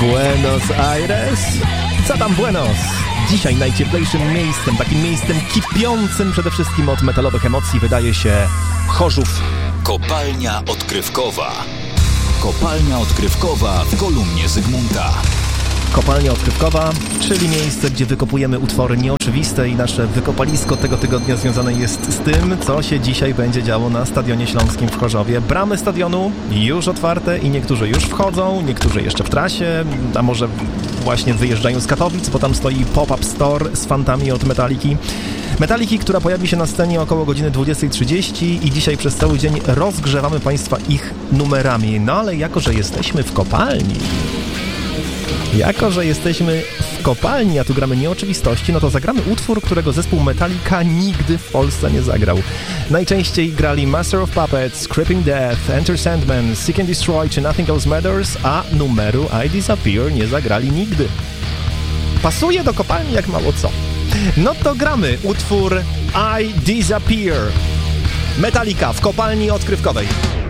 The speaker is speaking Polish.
Buenos Aires? Co tam Buenos? Dzisiaj najcieplejszym miejscem, takim miejscem kipiącym przede wszystkim od metalowych emocji wydaje się Chorzów. Kopalnia odkrywkowa. Kopalnia odkrywkowa w kolumnie Zygmunta. Kopalnia odkrywkowa, czyli miejsce, gdzie wykopujemy utwory nieoczywiste i nasze wykopalisko tego tygodnia związane jest z tym, co się dzisiaj będzie działo na Stadionie Śląskim w Chorzowie. Bramy stadionu już otwarte i niektórzy już wchodzą, niektórzy jeszcze w trasie, a może właśnie wyjeżdżają z Katowic, bo tam stoi pop-up store z fantami od Metaliki. Metaliki, która pojawi się na scenie około godziny 20:30 i dzisiaj przez cały dzień rozgrzewamy Państwa ich numerami. No ale jako, że jesteśmy w kopalni, a tu gramy nieoczywistości, no to zagramy utwór, którego zespół Metallica nigdy w Polsce nie zagrał. Najczęściej grali Master of Puppets, Creeping Death, Enter Sandman, Seek and Destroy czy Nothing Else Matters, a numeru I Disappear nie zagrali nigdy. Pasuje do kopalni jak mało co. No to gramy utwór I Disappear. Metallica w kopalni odkrywkowej.